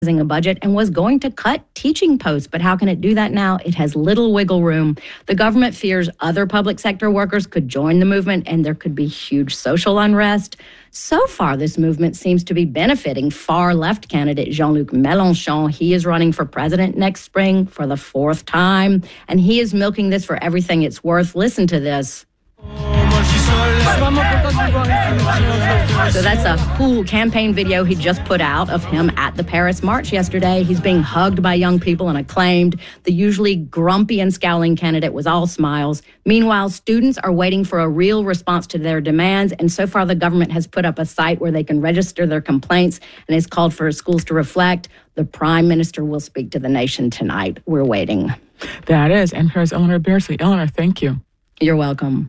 a budget and was going to cut teaching posts. But how can it do that now? It has little wiggle room. The government fears other public sector workers could join the movement and there could be huge social unrest. So far, this movement seems to be benefiting far-left candidate Jean-Luc Mélenchon. He is running for president next spring for the 4th time, and he is milking this for everything it's worth. Listen to this. So that's a cool campaign video he just put out of him at the Paris March yesterday. He's being hugged by young people and acclaimed. The usually grumpy and scowling candidate was all smiles. Meanwhile, students are waiting for a real response to their demands, and so far the government has put up a site where they can register their complaints and has called for schools to reflect. The Prime Minister will speak to the nation tonight. We're waiting. That is NPR's Eleanor Beardsley. Eleanor, thank you. You're welcome.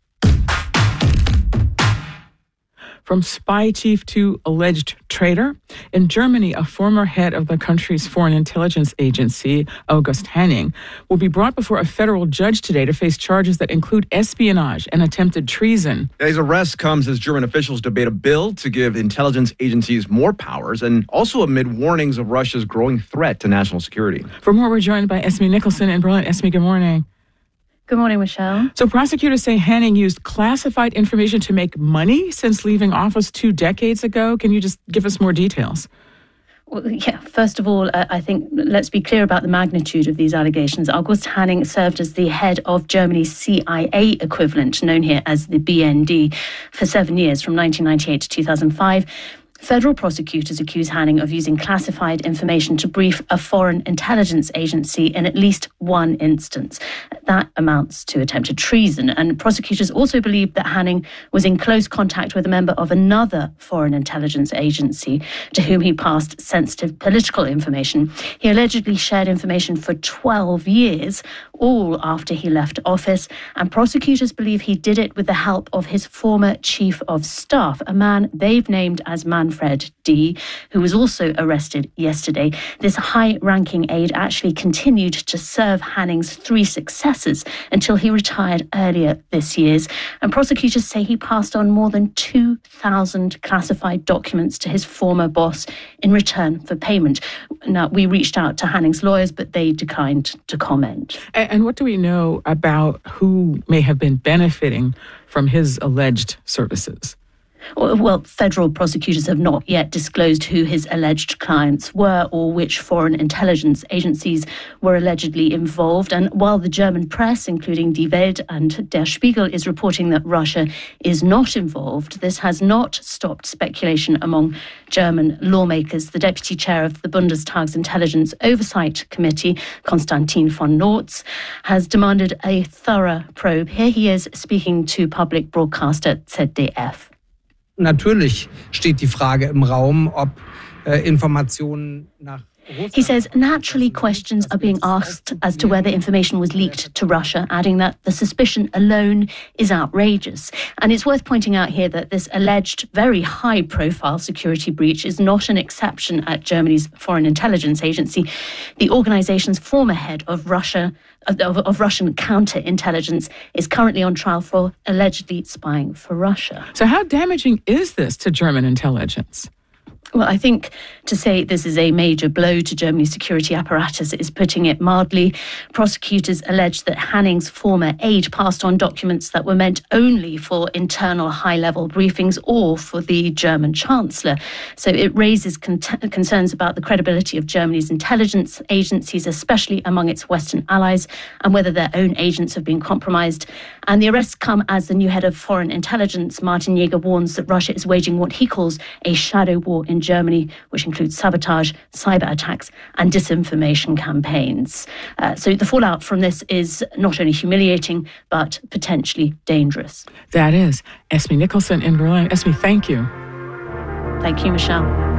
From spy chief to alleged traitor, in Germany, a former head of the country's foreign intelligence agency, August Hanning, will be brought before a federal judge today to face charges that include espionage and attempted treason. His arrest comes as German officials debate a bill to give intelligence agencies more powers and also amid warnings of Russia's growing threat to national security. For more, we're joined by Esme Nicholson in Berlin. Esme, good morning. Good morning, Michelle. So prosecutors say Hanning used classified information to make money since leaving office 2 decades ago. Can you just give us more details? Well, yeah, first of all, I think let's be clear about the magnitude of these allegations. August Hanning served as the head of Germany's CIA equivalent, known here as the BND, for 7 years, from 1998 to 2005. Federal prosecutors accuse Hanning of using classified information to brief a foreign intelligence agency in at least one instance. That amounts to attempted treason. And prosecutors also believe that Hanning was in close contact with a member of another foreign intelligence agency to whom he passed sensitive political information. He allegedly shared information for 12 years, all after he left office. And prosecutors believe he did it with the help of his former chief of staff, a man they've named as Manfred D., who was also arrested yesterday. This high-ranking aide actually continued to serve Hanning's 3 successors until he retired earlier this year. And prosecutors say he passed on more than 2,000 classified documents to his former boss in return for payment. Now, we reached out to Hanning's lawyers, but they declined to comment. And what do we know about who may have been benefiting from his alleged services? Well, federal prosecutors have not yet disclosed who his alleged clients were or which foreign intelligence agencies were allegedly involved. And while the German press, including Die Welt and Der Spiegel, is reporting that Russia is not involved, this has not stopped speculation among German lawmakers. The deputy chair of the Bundestag's Intelligence Oversight Committee, Konstantin von Nortz, has demanded a thorough probe. Here he is speaking to public broadcaster ZDF. Natürlich steht die Frage im Raum, ob Informationen nach He says naturally questions are being asked as to whether information was leaked to Russia, adding that the suspicion alone is outrageous. And it's worth pointing out here that this alleged very high-profile security breach is not an exception at Germany's Foreign Intelligence Agency. The organization's former head of Russian counterintelligence is currently on trial for allegedly spying for Russia. So how damaging is this to German intelligence? Well, I think to say this is a major blow to Germany's security apparatus is putting it mildly. Prosecutors allege that Hanning's former aide passed on documents that were meant only for internal high-level briefings or for the German Chancellor. So it raises concerns about the credibility of Germany's intelligence agencies, especially among its Western allies, and whether their own agents have been compromised. And the arrests come as the new head of foreign intelligence, Martin Jäger, warns that Russia is waging what he calls a shadow war in Germany, which includes sabotage, cyber attacks, and disinformation campaigns. So the fallout from this is not only humiliating, but potentially dangerous. That is Esme Nicholson in Berlin. Esme, thank you. Thank you, Michelle.